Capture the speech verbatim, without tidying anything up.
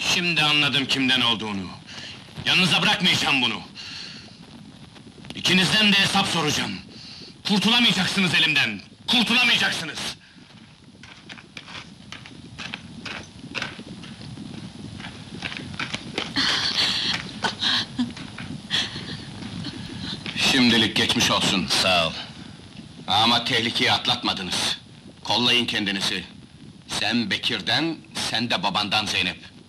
Şimdi anladım kimden olduğunu. Yanınıza bırakmayacağım bunu. İkinizden de hesap soracağım. Kurtulamayacaksınız elimden. Kurtulamayacaksınız. Şimdilik geçmiş olsun. Sağ ol. Ama tehlikeyi atlatmadınız. Kollayın kendinizi. Sen Bekir'den, sen de babandan Zeynep.